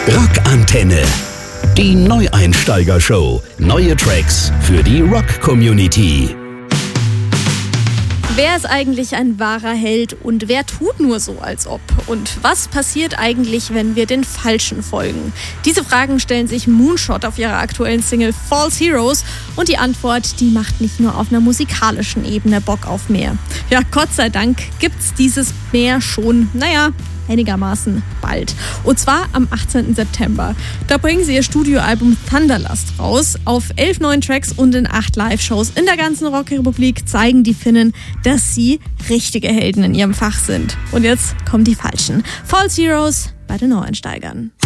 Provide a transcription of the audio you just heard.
Rockantenne. Die Neueinsteiger-Show. Neue Tracks für die Rock-Community. Wer ist eigentlich ein wahrer Held und wer tut nur so, als ob? Und was passiert eigentlich, wenn wir den Falschen folgen? Diese Fragen stellen sich Moonshot auf ihrer aktuellen Single False Heroes und die Antwort, die macht nicht nur auf einer musikalischen Ebene Bock auf mehr. Ja, Gott sei Dank gibt's dieses Mehr schon, einigermaßen bald. Und zwar am 18. September. Da bringen sie ihr Studioalbum Thunderlust raus. Auf 11 neuen Tracks und in 8 Live-Shows in der ganzen Rockrepublik zeigen die Finnen, dass sie richtige Helden in ihrem Fach sind. Und jetzt kommen die Falschen. False Heroes bei den Neueinsteigern.